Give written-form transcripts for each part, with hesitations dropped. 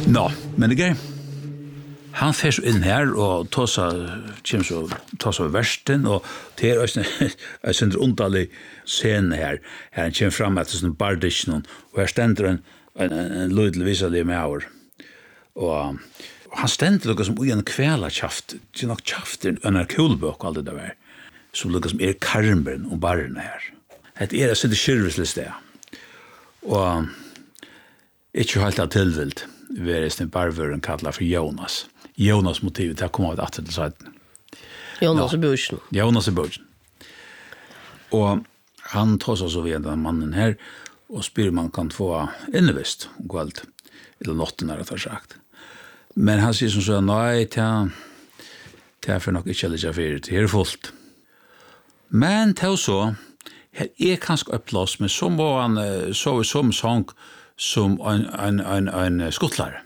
Nå, men det er han fer så inn her og tåsa versten og det er også en sånn underlig scene her han kommer fram etter sånn bardischen og her stender en lydel visalig med år og han stender noe som en kvæla kjaft det er nok kjafter en kulbøk og alt det der som noe som karmberen og barren her det er sånn kyrvislig sted og ikke helt av tilvilt vi er en barvøren kallet for Jonas motivet til å komme av etter til siden. Jonas i Bursen. Jonas i Bursen. Og han tar seg så ved den mannen her, og spyr man kan få innevist om kveld, eller notten er det sagt. Men han sier som så, nei, det er for nok ikke litt fyrir, det er fullt. Men til så, her er kanskje opplåst, men så må han sove som sang som en skuttlare.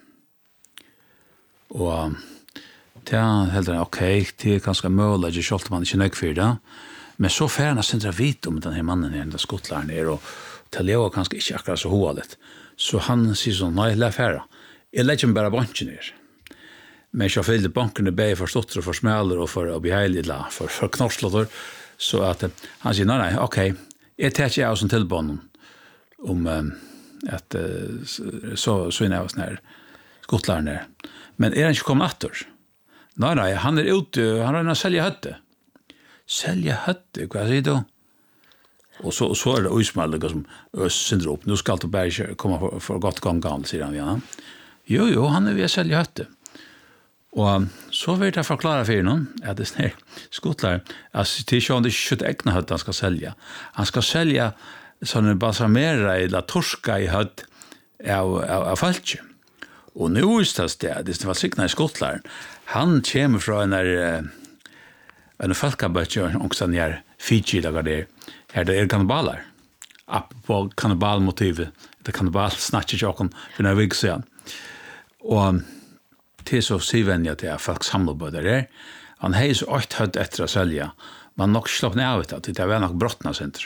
Og det er helt okej, det er ganske mulig, ikke skjølt man ikke nøk for det, men så fer han å sindre vidt om denne mannen her, den skuttlaren her, og til Leo kanskje ikke akkurat så hovedet. Så han sier sånn, nei, la færa. Jeg legger meg bare banken her. Men jeg fyllde bankene bei for stotter og for smeler og for å bli heilig, for knorslotter, så at han sier, nei, okej, jeg tar ikke av som tilbånd om at så inn av oss nær skuttlaren her. Men han ikke kommet etter? Nei, han ute, han regner å selge høtte. Selge høtte, hva sier du? Og så det uismeldet som synder opp. Nå skal du bare komme for godt gang, sier han. Ja. Jo, han ved å selge høtte. Og så vil jeg forklare for noen, at det er skuttlare, altså til ikke om det ikke egna høtte han skal selge. Han skal selge sånne balsamera eller torska i høtt av falskje. Og nu er det var sikna i skuttlaren, han kommer fra en falkabøtje, og her Fiji, der det er kannibaler. På kannibalmotivet, det kannibal snakker ikke åkken for en vik siden. Og til så sivenja til at folk samler på det der, han har så 8 høtt etter å selge, man nok slapp ned av det, det var nok brottene senter.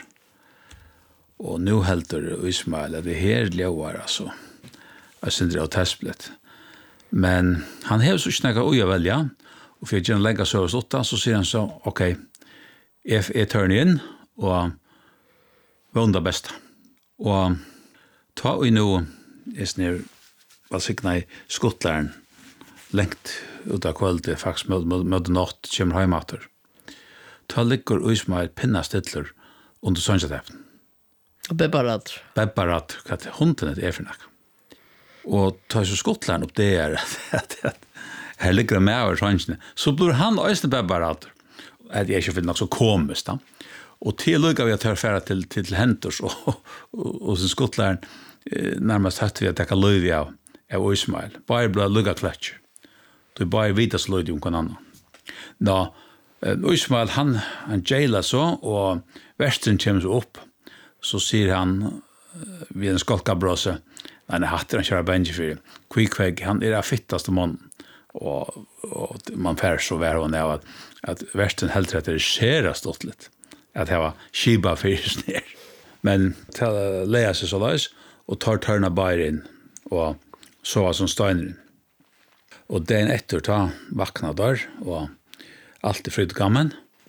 Og nu helter Ismail at det her lever altså, jeg synes det er testblett. Men han har så snakket å velge, og for å legge så hos 8, så sier han så, okej, jeg tar den inn, og vunda best. Og ta vi nå, jeg snir, var sikna i skuttlaren, lengt ut av kvalitet, faktisk møte natt, kommer heimater. Ta ligger Ismail pinnastidler under sønnsjatteppen. Og bebbarat, hva hunden er for noe. Og tar så skuttlaren opp det at her ligger det med over sånnsjene, så blir han også bebbarat. Det er ikke nok så komisk da. Og til lukket vi at høre færre til henters, og så skuttlaren nærmest høtt vi at jeg kan løyde av Ismail. Bare ble lukket kløtj. Det er bare vidas løyde om hver annen. Da, Ismail, han jaila så, og versten kommer så opp, så sier han ved en skolkabrøse, nei, hatter han kjører benji for Kvikvegg, han er det fittaste månen, og man fær så vær hun av at versten helt rett er skjera stått litt, at det var skiba fyrir snir. Men til å leia seg så løs, og tar tørna bare inn, og sova som steiner inn. Og den etter ta vakna der, og alt er fryd gammen.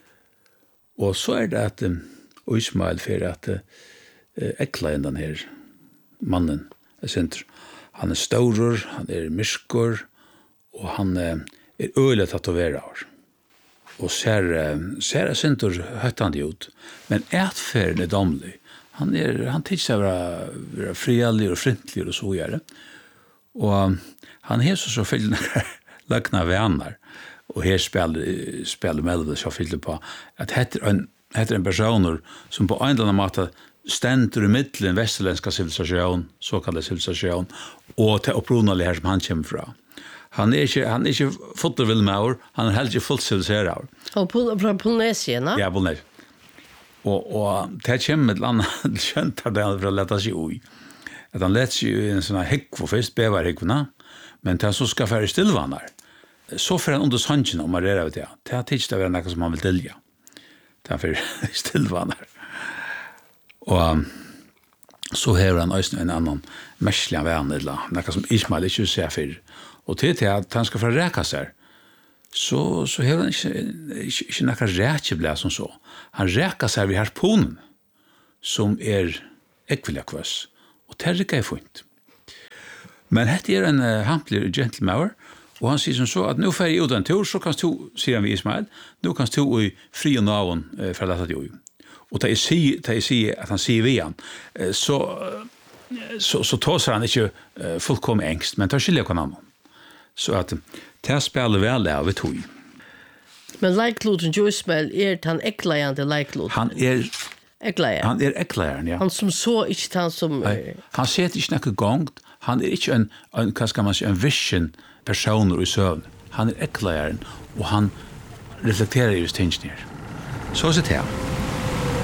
Og så er det at Ismail fyrir at ekla inn den her mannen, han er staurer, han er myskor, og han er øyelig tatoveret av. Og ser sinter høttende ut, men etferden er domlig. Han tykker seg være friallig og frintlig og så gjøre. Og han har så fyllende løkna venner, og her spiller Melville så fyller på, at heter en personer som på en eller annen måte stendur i middelen västerländska civilisation, så kallad civilisation, och till upprunalig här som han kommer fra. Han är inte fotovilmaur, han är helt inte fullt civiliserad. Och från Polynesien, va? Ja, Polynesien. Och det kommer ett annat skönt att det för att lätta sig oj. Att han lätt sig i en sån här häckvo, först bevar häckvorna, men det så ska färre stillvannar. Så för en under sanchen om man rör det. Det har tidigt att vara något som man vill dölja. Det är för stillvannar. Och så har han også en annan mestlig vän, eller noe som Ismail ikke ser for. Og til at han skal få reka seg, så har han ikke noe rekeblad som så. Han reka seg ved harponen, som ekvelig kvass, og det ikke funnet. Men dette en hampelig gentleman, og han sier som så, at nå får jeg ut en tur, så kan du, sier han ved Ismail, nå kan du i fri og navn for dette jo. Og da jeg sier at han sier vi han, så tåser han ikke fullkommen engst, men tar skilje hva annan. Så at det spiller vel av et tog. Men leikloten Ismail han eklejande leiklot. Han eklejer. Han eklejeren, ja. Han som så ikke han som... Han ser ikke noe gongt. Han ikke en hva skal man si, en vision personer i søvn. Han eklejeren, og han reflekterer i tingene her. Så er det her.